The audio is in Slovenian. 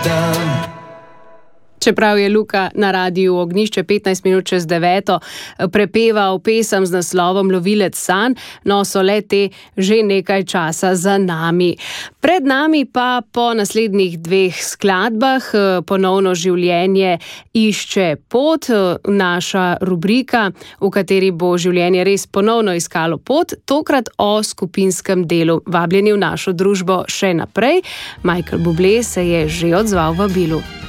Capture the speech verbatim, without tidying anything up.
dan. Čeprav je Luka na radiju Ognjišče petnajst minut čez deveto prepeval pesem z naslovom Lovilec sanj, no so le te že nekaj časa za nami. Pred nami pa po naslednjih dveh skladbah ponovno življenje išče pot, naša rubrika, v kateri bo življenje res ponovno iskalo pot, tokrat o skupinskem delu. Vabljeni v našo družbo še naprej. Michael Bublé se je že odzval vabilu.